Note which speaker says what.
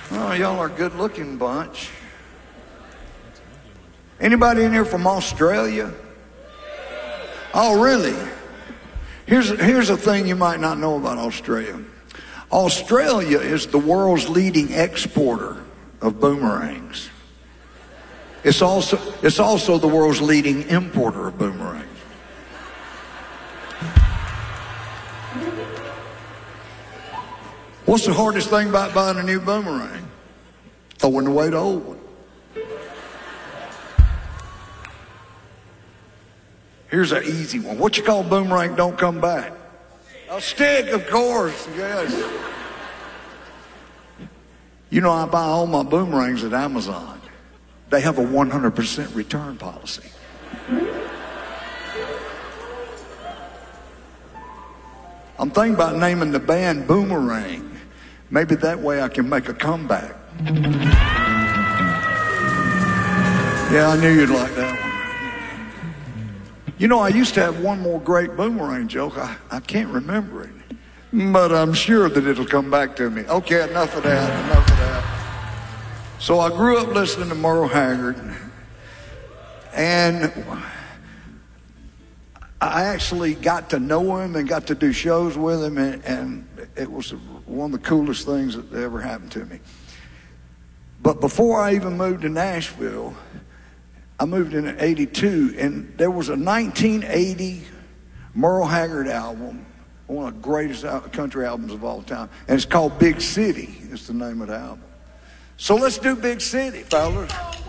Speaker 1: Oh, y'all are a good-looking bunch. Anybody in here from Australia? Oh, really? Here's a thing you might not know about Australia. Australia is the world's leading exporter of boomerangs. It's also the world's leading importer of boomerangs. What's the hardest thing about buying a new boomerang? Throwing away the old one. Here's an easy one. What you call a boomerang don't come back? A stick, of course, yes. You know, I buy all my boomerangs at Amazon. They have a 100% return policy. I'm thinking about naming the band Boomerang. Maybe that way I can make a comeback. Yeah, I knew you'd like that one. You know, I used to have one more great boomerang joke. I can't remember it. But I'm sure that it'll come back to me. Okay, enough of that. So I grew up listening to Merle Haggard. And I actually got to know him and got to do shows with him, and it was one of the coolest things that ever happened to me. But before I even moved to Nashville, I moved in '82, and there was a 1980 Merle Haggard album, one of the greatest country albums of all time, and it's called Big City. It's the name of the album. So let's do Big City, fellas.